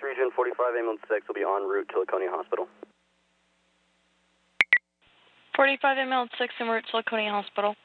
Region 45 ambulance 6 will be en route to Laconia Hospital. 45 ambulance 6 en route to Laconia Hospital.